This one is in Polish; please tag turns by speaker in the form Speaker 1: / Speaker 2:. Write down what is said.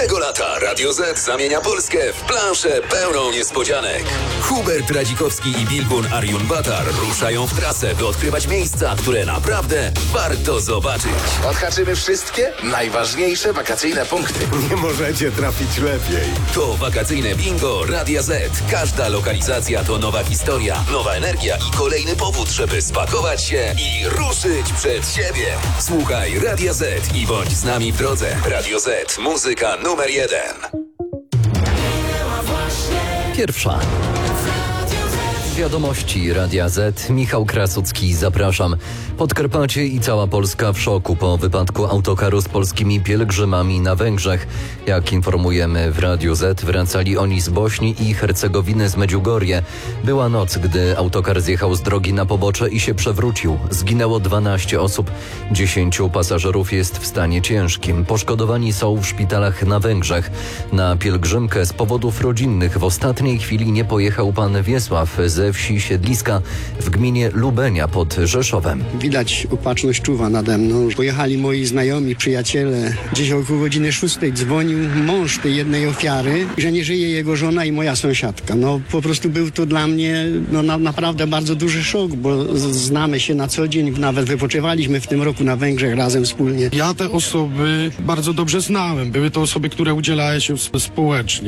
Speaker 1: Tego lata Radio Z zamienia Polskę w planszę pełną niespodzianek. Hubert Radzikowski i Bilgun Arjun-Batar ruszają w trasę, by odkrywać miejsca, które naprawdę warto zobaczyć.
Speaker 2: Odhaczymy wszystkie najważniejsze wakacyjne punkty.
Speaker 3: Nie możecie trafić lepiej.
Speaker 1: To wakacyjne bingo Radia Z. Każda lokalizacja to nowa historia, nowa energia i kolejny powód, żeby spakować się i ruszyć przed siebie. Słuchaj Radia Z i bądź z nami w drodze. Radio Z. Muzyka numer 1.
Speaker 4: Pierwsza. Wiadomości Radia Z. Michał Krasucki, zapraszam. Podkarpacie i cała Polska w szoku po wypadku autokaru z polskimi pielgrzymami na Węgrzech. Jak informujemy w Radiu Z, wracali oni z Bośni i Hercegowiny z Medjugorje. Była noc, gdy autokar zjechał z drogi na pobocze i się przewrócił. Zginęło 12 osób. 10 pasażerów jest w stanie ciężkim. Poszkodowani są w szpitalach na Węgrzech. Na pielgrzymkę z powodów rodzinnych w ostatniej chwili nie pojechał pan Wiesław ze wsi Siedliska w gminie Lubenia pod Rzeszowem.
Speaker 5: Widać, opatrzność czuwa nade mną. Pojechali moi znajomi, przyjaciele. Gdzieś około godziny 6 dzwonił mąż tej jednej ofiary, że nie żyje jego żona i moja sąsiadka. No po prostu był to dla mnie naprawdę bardzo duży szok, bo znamy się na co dzień, nawet wypoczywaliśmy w tym roku na Węgrzech razem wspólnie.
Speaker 6: Ja te osoby bardzo dobrze znałem. Były to osoby, które udzielały się społecznie.